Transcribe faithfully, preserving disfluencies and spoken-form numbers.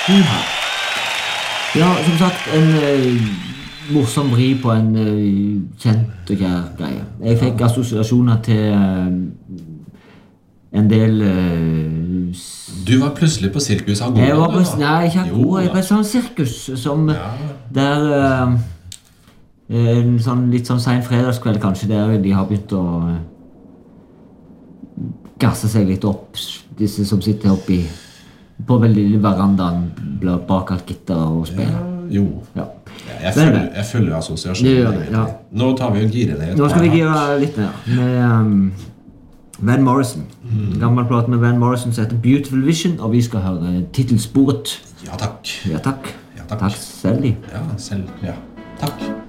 Ja, som sagt, en uh, morsom vri på en uh, kjent og kjær greie. Jeg fikk assosiasjoner til uh, en del... Uh, du var plutselig på Sirkus Agora, jeg var på, du, nei, ikke Agora, jeg var på et sånt sirkus som ja. Der... Uh, en sånn, litt sånn sen fredagskveld kanskje, der de har begynt å uh, gasse seg litt opp, disse som sitter oppe i på veldig verandaen bak alt gitter og spiller. Ja, jo. Ja. Ja, jeg, følger, jeg følger assosiasjonen. Ja. Nå tar vi og girer ned. Nå skal vi gire litt ned med um, Van Morrison. Mm. En gammel plate med Van Morrison som heter Beautiful Vision, og vi skal høre titelsporet. Ja, takk. Ja, takk. Ja, takk. Takk selv. Ja, selv. Ja. Takk.